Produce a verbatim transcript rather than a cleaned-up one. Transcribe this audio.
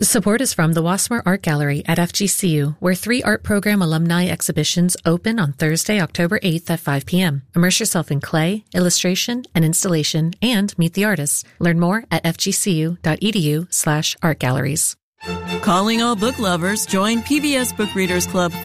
Support is from the Wasmer Art Gallery at F G C U, where three art program alumni exhibitions open on Thursday, October eighth at five p.m. Immerse yourself in clay, illustration, and installation, and meet the artists. Learn more at fgcu.edu slash art galleries. Calling all book lovers, join P B S Book Readers Club